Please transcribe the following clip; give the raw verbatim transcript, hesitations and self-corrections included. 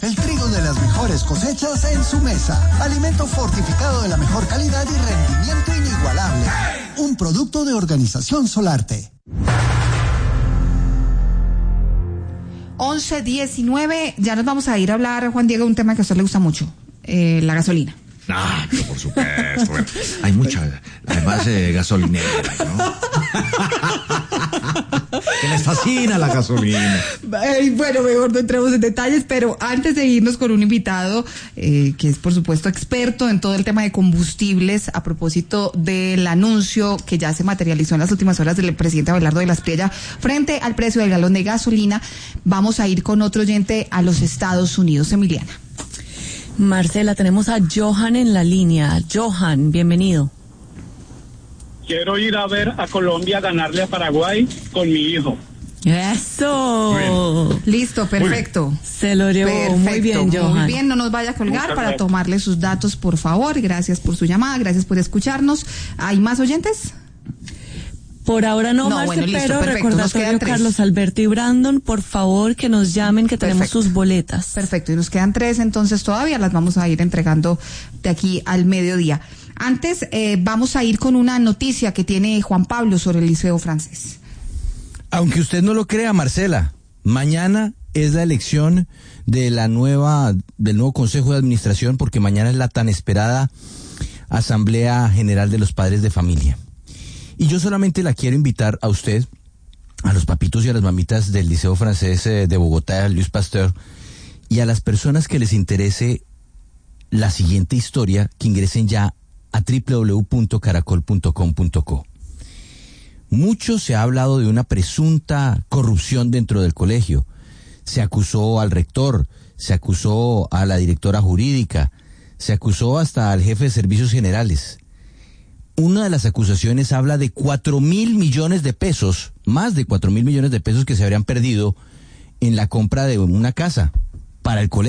El trigo de las mejores cosechas en su mesa. Alimento fortificado de la mejor calidad y rendimiento inigualable. Un producto de Organización Solarte. once diecinueve, ya nos vamos a ir a hablar, Juan Diego, de un tema que a usted le gusta mucho, eh, la gasolina. Ah, pero por supuesto. Bueno, hay mucha, además de gasolinera, ¿no? Que les fascina la gasolina. Bueno, mejor no entremos en detalles, pero antes de irnos con un invitado eh, que es por supuesto experto en todo el tema de combustibles, a propósito del anuncio que ya se materializó en las últimas horas del presidente Abelardo de la Espriella frente al precio del galón de gasolina, vamos a ir con otro oyente a los Estados Unidos. Emiliana. Marcela, tenemos a Johan en la línea. Johan, bienvenido. Quiero ir a ver a Colombia ganarle a Paraguay con mi hijo. ¡Eso! Listo, perfecto. Se lo llevó perfecto, muy bien, Johan. Muy bien, no nos vaya a colgar. Muchas para gracias. tomarle sus datos, por favor. Gracias por su llamada, gracias por escucharnos. ¿Hay más oyentes? Por ahora no, No, Marce, bueno, listo, pero perfecto, nos recordatorio, quedan tres. Carlos Alberto y Brandon, por favor, que nos llamen, que tenemos Perfecto. sus boletas. Perfecto, y nos quedan tres, entonces todavía las vamos a ir entregando de aquí al mediodía. Antes, eh, vamos a ir con una noticia que tiene Juan Pablo sobre el Liceo Francés. Aunque usted no lo crea, Marcela, mañana es la elección de la nueva, del nuevo Consejo de Administración, porque mañana es la tan esperada Asamblea General de los Padres de Familia. Y yo solamente la quiero invitar a usted, a los papitos y a las mamitas del Liceo Francés eh, de Bogotá, Louis Pasteur, y a las personas que les interese la siguiente historia, que ingresen ya a doble u doble u doble u punto caracol punto com punto co. Mucho se ha hablado de una presunta corrupción dentro del colegio. Se acusó al rector, se acusó a la directora jurídica, se acusó hasta al jefe de servicios generales. Una de las acusaciones habla de cuatro mil millones de pesos, más de cuatro mil millones de pesos que se habrían perdido en la compra de una casa para el colegio.